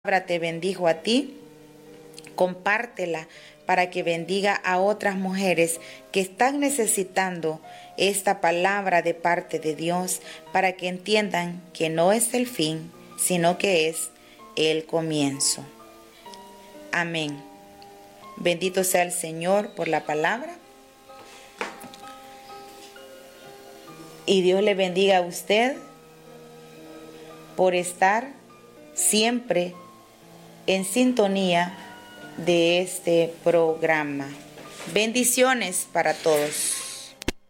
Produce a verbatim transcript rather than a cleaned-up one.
palabra te bendijo a ti, compártela para que bendiga a otras mujeres que están necesitando esta palabra de parte de Dios, para que entiendan que no es el fin, sino que es el comienzo. Amén. Bendito sea el Señor por la palabra. Y Dios le bendiga a usted por estar siempre en sintonía de este programa. Bendiciones para todos.